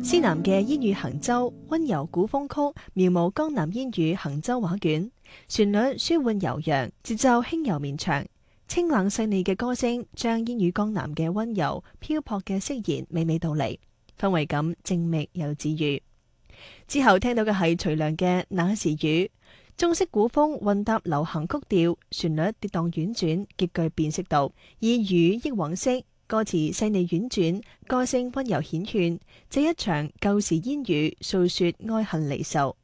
施南嘅煙雨行舟，溫柔古風曲描摹江南煙雨行舟畫卷，旋律舒緩悠揚，節奏輕柔綿長，清冷細膩嘅歌聲將煙雨江南嘅溫柔漂泊嘅釋然娓娓道嚟，氛圍感靜謐又治愈。之後聽到嘅係徐良嘅那時雨，中式古風混搭流行曲調，旋律跌宕婉轉，極具辨識度，以雨憶往昔，歌詞細膩婉轉，歌聲溫柔繾勸，這一場舊時煙雨訴說哀恨離愁。